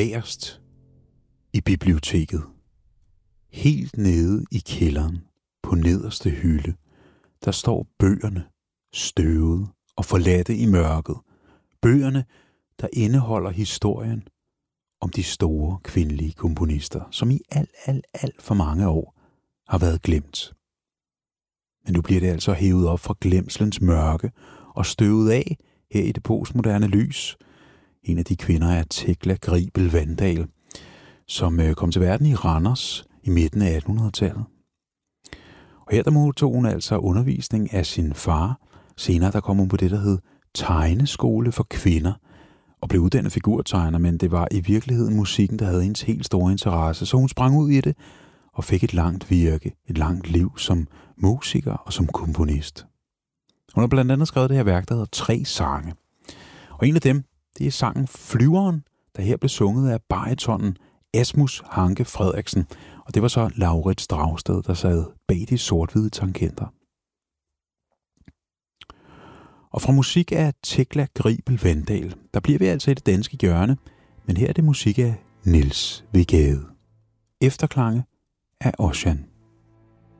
bagerst i biblioteket. Helt nede i kælderen på nederste hylde, der står bøgerne, støvede og forladte i mørket. Bøgerne, der indeholder historien om de store kvindelige komponister, som i alt for mange år har været glemt. Men nu bliver det altså hævet op fra glemselens mørke og støvet af her i det postmoderne lys. En af de kvinder er Tekla Gribel Vandal, som kom til verden i Randers i midten af 1800-tallet. Og her der modtog hun altså undervisning af sin far. Senere der kom hun på det, der hed tegneskole for kvinder, og blev uddannet figurtegner, men det var i virkeligheden musikken, der havde hendes helt store interesse. Så hun sprang ud i det og fik et langt virke, et langt liv som musiker og som komponist. Hun har blandt andet skrevet det her værk, der hedder 3 sange. Og en af dem, det er sangen Flyveren, der her blev sunget af baritonen Asmus Hanke Frederiksen. Og det var så Laurits Dragsted, der sad bag de sort-hvide tangenter. Og fra musik af Tekla Gribel Vandal, der bliver vi altså i det danske hjørne, men her er det musik af Niels W. Gade. Efterklange af Ocean.